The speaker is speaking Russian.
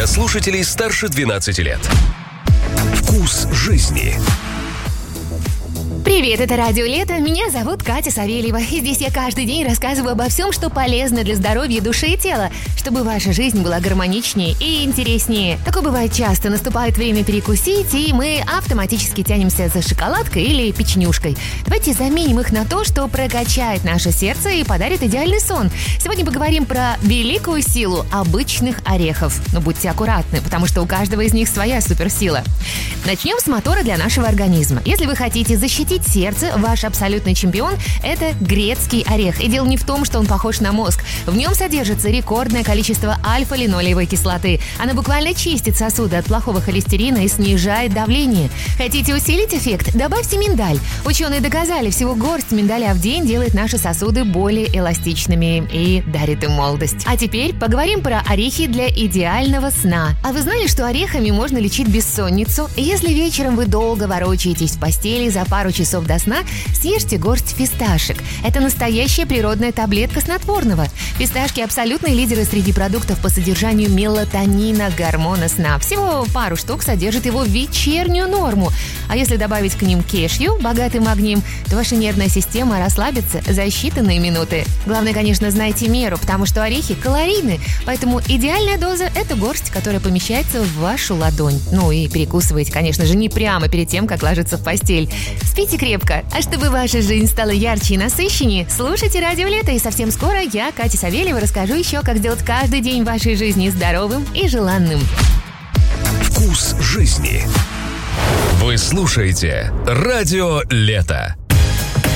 для слушателей старше 12 лет. Вкус жизни. Привет, это Радио Лето. Меня зовут Катя Савельева. И здесь я каждый день рассказываю обо всем, что полезно для здоровья души и тела, чтобы ваша жизнь была гармоничнее и интереснее. Такое бывает часто. Наступает время перекусить, и мы автоматически тянемся за шоколадкой или печенюшкой. Давайте заменим их на то, что прокачает наше сердце и подарит идеальный сон. Сегодня поговорим про великую силу обычных орехов. Но будьте аккуратны, потому что у каждого из них своя суперсила. Начнем с мотора для нашего организма. Если вы хотите защитить сердце, ваш абсолютный чемпион – это грецкий орех. И дело не в том, что он похож на мозг. В нем содержится рекордное количество альфа-линолеевой кислоты. Она буквально чистит сосуды от плохого холестерина и снижает давление. Хотите усилить эффект? Добавьте миндаль. Ученые доказали, всего горсть миндаля в день делает наши сосуды более эластичными и дарит им молодость. А теперь поговорим про орехи для идеального сна. А вы знали, что орехами можно лечить бессонницу? Если вечером вы долго ворочаетесь в постели, за пару часов до сна съешьте горсть фисташек. Это настоящая природная таблетка снотворного. Фисташки – абсолютные лидеры среди продуктов по содержанию мелатонина, гормона сна. Всего пару штук содержит его в вечернюю норму. А если добавить к ним кешью, богатый магнием, то ваша нервная система расслабится за считанные минуты. Главное, конечно, знайте меру, потому что орехи калорийны. Поэтому идеальная доза – это горсть, которая помещается в вашу ладонь. Ну и перекусывайте, конечно же, не прямо перед тем, как ложиться в постель. Спите крепко. А чтобы ваша жизнь стала ярче и насыщеннее, слушайте Радио Лето. И совсем скоро я, Катя Савельева, расскажу еще, как сделать каждый день вашей жизни здоровым и желанным. Вкус жизни. Вы слушаете Радио Лето.